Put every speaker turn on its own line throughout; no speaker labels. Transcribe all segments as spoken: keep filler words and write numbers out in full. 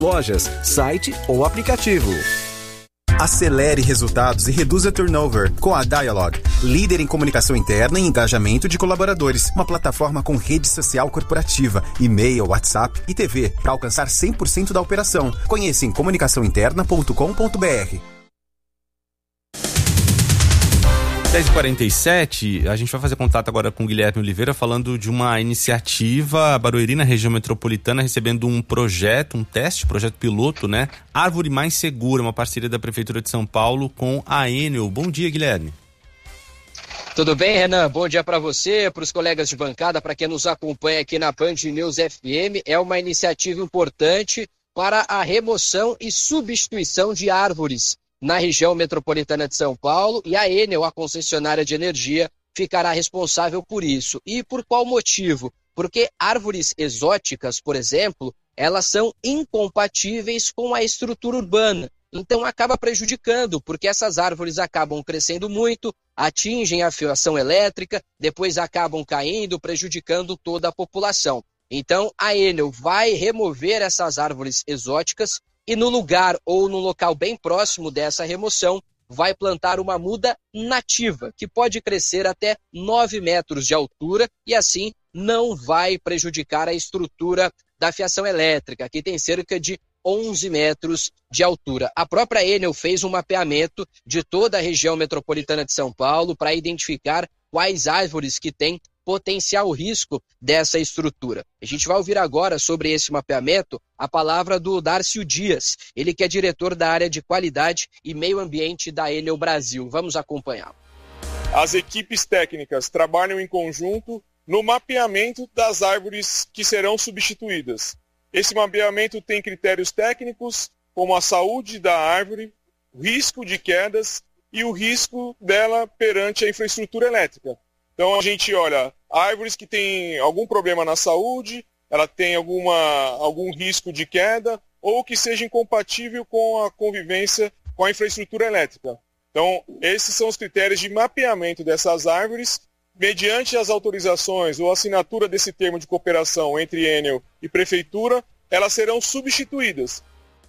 lojas, site ou aplicativo.
Acelere resultados e reduza turnover com a Dialog, líder em comunicação interna e engajamento de colaboradores. Uma plataforma com rede social corporativa, e-mail, WhatsApp e T V para alcançar cem por cento da operação. Conheça em comunicação interna ponto com ponto b r.
dez e quarenta e sete, a gente vai fazer contato agora com o Guilherme Oliveira falando de uma iniciativa, Barueri na região metropolitana recebendo um projeto, um teste, projeto piloto, né? Árvore Mais Segura, uma parceria da Prefeitura de São Paulo com a Enel. Bom dia, Guilherme.
Tudo bem, Renan? Bom dia para você, para os colegas de bancada, para quem nos acompanha aqui na Band News F M. É uma iniciativa importante para a remoção e substituição de árvores na região metropolitana de São Paulo, e a Enel, a concessionária de energia, ficará responsável por isso. E por qual motivo? Porque árvores exóticas, por exemplo, elas são incompatíveis com a estrutura urbana. Então acaba prejudicando, porque essas árvores acabam crescendo muito, atingem a fiação elétrica, depois acabam caindo, prejudicando toda a população. Então a Enel vai remover essas árvores exóticas e no lugar ou no local bem próximo dessa remoção vai plantar uma muda nativa, que pode crescer até nove metros de altura e assim não vai prejudicar a estrutura da fiação elétrica, que tem cerca de onze metros de altura. A própria Enel fez um mapeamento de toda a região metropolitana de São Paulo para identificar quais árvores que têm potencial risco dessa estrutura. A gente vai ouvir agora sobre esse mapeamento a palavra do Dárcio Dias, ele que é diretor da área de qualidade e meio ambiente da Enel Brasil. Vamos acompanhar.
As equipes técnicas trabalham em conjunto no mapeamento das árvores que serão substituídas. Esse mapeamento tem critérios técnicos como a saúde da árvore, o risco de quedas e o risco dela perante a infraestrutura elétrica. Então a gente olha árvores que têm algum problema na saúde, ela tem alguma, algum risco de queda ou que seja incompatível com a convivência com a infraestrutura elétrica. Então esses são os critérios de mapeamento dessas árvores. Mediante as autorizações ou assinatura desse termo de cooperação entre Enel e Prefeitura, elas serão substituídas.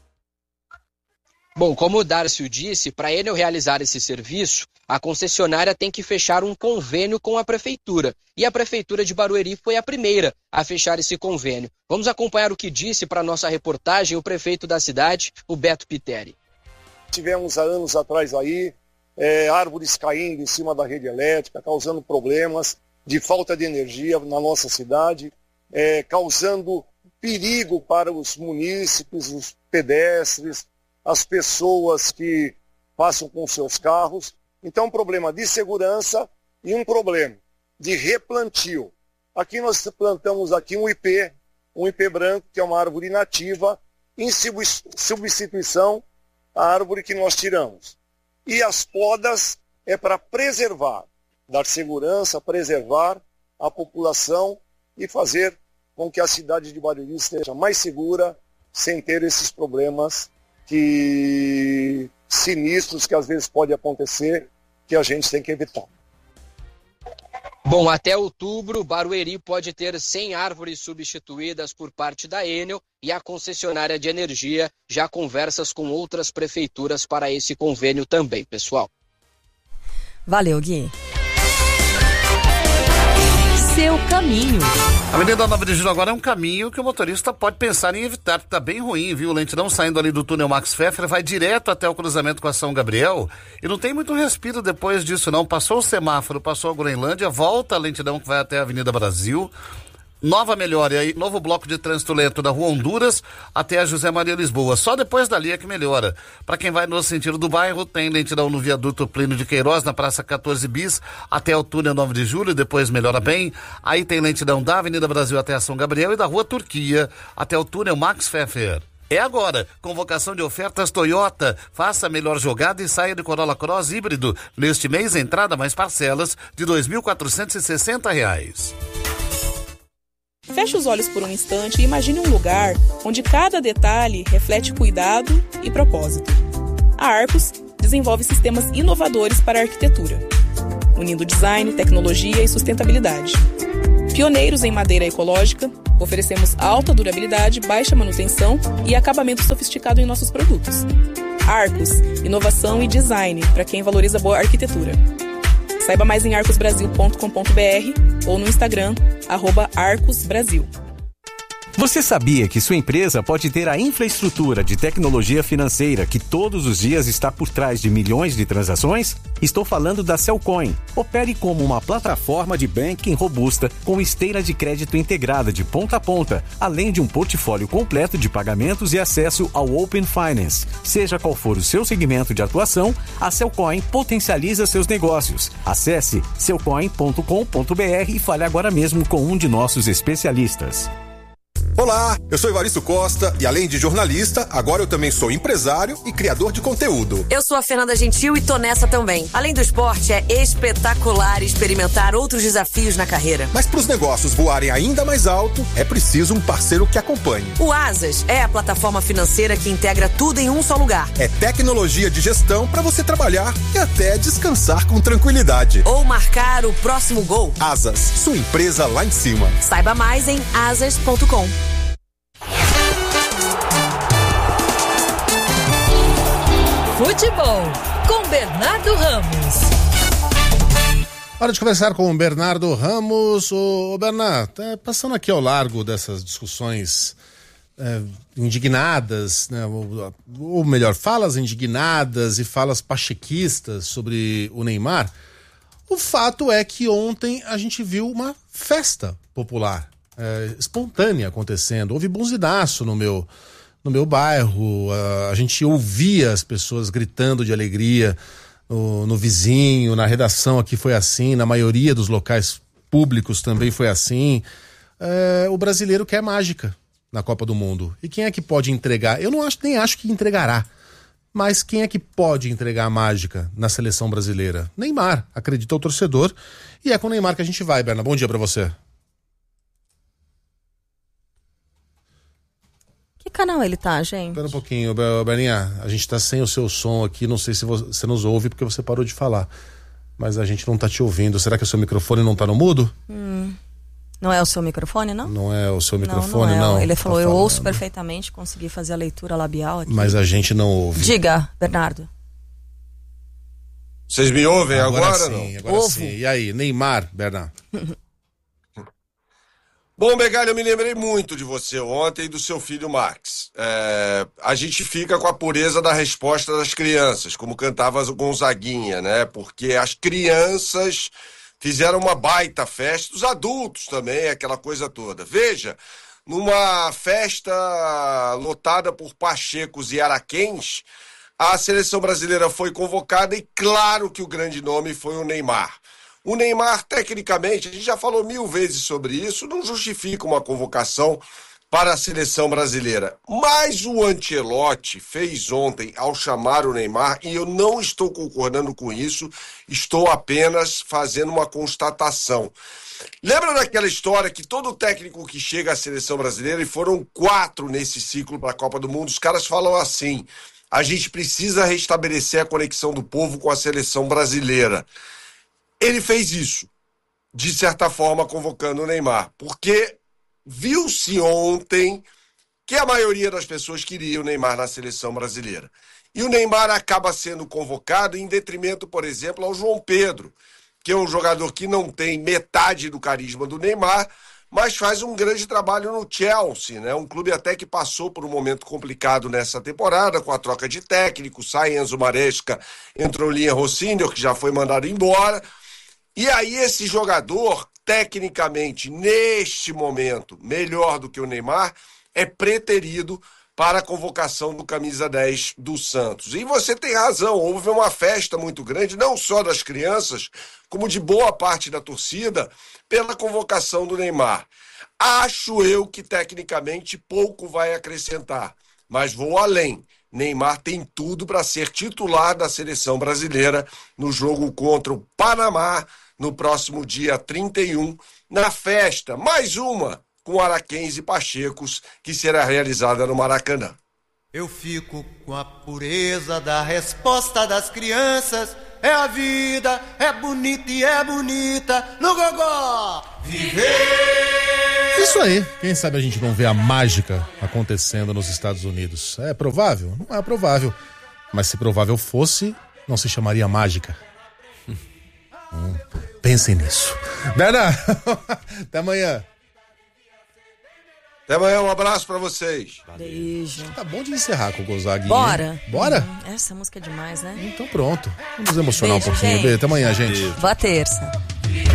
Bom, como o Dárcio disse, para a Enel realizar esse serviço, a concessionária tem que fechar um convênio com a Prefeitura. E a Prefeitura de Barueri foi a primeira a fechar esse convênio. Vamos acompanhar o que disse para a nossa reportagem o prefeito da cidade, o Beto Piteri.
Tivemos há anos atrás aí, é, árvores caindo em cima da rede elétrica, causando problemas de falta de energia na nossa cidade, é, causando perigo para os munícipes, os pedestres, as pessoas que passam com seus carros. Então, um problema de segurança e um problema de replantio. Aqui nós plantamos aqui um ipê, um ipê branco, que é uma árvore nativa, em substituição à árvore que nós tiramos. E as podas é para preservar, dar segurança, preservar a população e fazer com que a cidade de Barueri esteja mais segura, sem ter esses problemas que, sinistros que às vezes podem acontecer, que a gente tem que evitar.
Bom, até outubro, Barueri pode ter cem árvores substituídas por parte da Enel e a concessionária de energia já conversas com outras prefeituras para esse convênio também, pessoal.
Valeu, Gui. Seu caminho.
A Avenida nove de Julho agora é um caminho que o motorista pode pensar em evitar, porque tá bem ruim, viu? O lentidão saindo ali do túnel Max Pfeffer vai direto até o cruzamento com a São Gabriel e não tem muito respiro depois disso não. Passou o semáforo, passou a Groenlândia, volta a lentidão que vai até a Avenida Brasil. Nova melhora, aí novo bloco de trânsito lento da Rua Honduras até a José Maria Lisboa. Só depois dali é que melhora. Para quem vai no sentido do bairro, tem lentidão no viaduto Plínio de Queiroz, na Praça quatorze bis, até o túnel nove de Julho, depois melhora bem. Aí tem lentidão da Avenida Brasil até a São Gabriel e da Rua Turquia até o túnel Max Pfeffer. É agora, convocação de ofertas Toyota. Faça a melhor jogada e saia de Corolla Cross híbrido. Neste mês, entrada mais parcelas de dois mil quatrocentos e sessenta reais.
Feche os olhos por um instante e imagine um lugar onde cada detalhe reflete cuidado e propósito. A Arcos desenvolve sistemas inovadores para a arquitetura, unindo design, tecnologia e sustentabilidade. Pioneiros em madeira ecológica, oferecemos alta durabilidade, baixa manutenção e acabamento sofisticado em nossos produtos. Arcos, inovação e design para quem valoriza boa arquitetura. Saiba mais em arcos brasil ponto com ponto b r ou no Instagram, arroba arcosbrasil.
Você sabia que sua empresa pode ter a infraestrutura de tecnologia financeira que todos os dias está por trás de milhões de transações? Estou falando da Cellcoin. Opere como uma plataforma de banking robusta com esteira de crédito integrada de ponta a ponta, além de um portfólio completo de pagamentos e acesso ao Open Finance. Seja qual for o seu segmento de atuação, a Cellcoin potencializa seus negócios. Acesse cellcoin ponto com ponto b r e fale agora mesmo com um de nossos especialistas.
Olá, eu sou Evaristo Costa e além de jornalista, agora eu também sou empresário e criador de conteúdo.
Eu sou a Fernanda Gentil e tô nessa também. Além do esporte, é espetacular experimentar outros desafios na carreira.
Mas para os negócios voarem ainda mais alto, é preciso um parceiro que acompanhe.
O Asas é a plataforma financeira que integra tudo em um só lugar.
É tecnologia de gestão para você trabalhar e até descansar com tranquilidade.
Ou marcar o próximo gol.
Asas, sua empresa lá em cima.
Saiba mais em asas ponto com.
Futebol, com Bernardo Ramos.
Hora de conversar com o Bernardo Ramos. Ô, Bernardo, tá passando aqui ao largo dessas discussões é, indignadas, né, ou, ou melhor, falas indignadas e falas pachequistas sobre o Neymar. O fato é que ontem a gente viu uma festa popular é, espontânea acontecendo. Houve bunzidaço no meu... No meu bairro, a gente ouvia as pessoas gritando de alegria no, no vizinho, na redação aqui foi assim, na maioria dos locais públicos também foi assim. É, o brasileiro quer mágica na Copa do Mundo. E quem é que pode entregar? Eu não acho, nem acho que entregará. Mas quem é que pode entregar a mágica na seleção brasileira? Neymar, acredita o torcedor. E é com o Neymar que a gente vai, Berna. Bom dia pra você.
Que canal ele tá, gente?
Espera um pouquinho, Berninha. A gente tá sem o seu som aqui. Não sei se você nos ouve porque você parou de falar. Mas a gente não tá te ouvindo. Será que o seu microfone não tá no mudo?
Hum. Não é o seu microfone, não?
Não é o seu microfone,
não.
não.
não. Ele falou,
tá
eu
falando.
ouço perfeitamente, consegui fazer a leitura labial aqui.
Mas a gente não ouve.
Diga, Bernardo.
Vocês me ouvem agora,
agora
não?
Sim, agora
Ovo.
sim. E aí, Neymar, Bernardo?
Bom, Begalho, eu me lembrei muito de você ontem e do seu filho Max. É, a gente fica com a pureza da resposta das crianças, como cantava Gonzaguinha, né? Porque as crianças fizeram uma baita festa, os adultos também, aquela coisa toda. Veja, numa festa lotada por pachecos e araquém, a seleção brasileira foi convocada e claro que o grande nome foi o Neymar. O Neymar, tecnicamente, a gente já falou mil vezes sobre isso, não justifica uma convocação para a seleção brasileira. Mas o Ancelotti fez ontem ao chamar o Neymar, e eu não estou concordando com isso, estou apenas fazendo uma constatação. Lembra daquela história que todo técnico que chega à seleção brasileira, e foram quatro nesse ciclo para a Copa do Mundo, os caras falam assim, a gente precisa restabelecer a conexão do povo com a seleção brasileira. Ele fez isso, de certa forma, convocando o Neymar, porque viu-se ontem que a maioria das pessoas queria o Neymar na seleção brasileira. E o Neymar acaba sendo convocado em detrimento, por exemplo, ao João Pedro, que é um jogador que não tem metade do carisma do Neymar, mas faz um grande trabalho no Chelsea, né? Um clube até que passou por um momento complicado nessa temporada, com a troca de técnico, sai Enzo Maresca, entrou Linha Rossini, que já foi mandado embora. E aí esse jogador, tecnicamente, neste momento, melhor do que o Neymar, é preterido para a convocação do camisa dez do Santos. E você tem razão, houve uma festa muito grande, não só das crianças, como de boa parte da torcida, pela convocação do Neymar. Acho eu que, tecnicamente, pouco vai acrescentar, mas vou além. Neymar tem tudo para ser titular da seleção brasileira no jogo contra o Panamá, no próximo dia trinta e um, na festa, mais uma, com araquéns e pachecos, que será realizada no Maracanã.
Eu fico com a pureza da resposta das crianças. É a vida, é bonita e é bonita. No gogó, viver!
Isso aí. Quem sabe a gente não vê a mágica acontecendo nos Estados Unidos. É provável? Não é provável. Mas se provável fosse, não se chamaria mágica. hum, pensem nisso. Bernardo, até amanhã.
Até amanhã, um abraço pra vocês.
Beijo.
Tá bom de encerrar com o Gonzaguinha.
Bora.
Bora?
Hum, essa música é demais, né?
Então pronto. Vamos emocionar
Beijo,
um pouquinho.
gente.
Beijo. Até amanhã, gente.
Boa terça.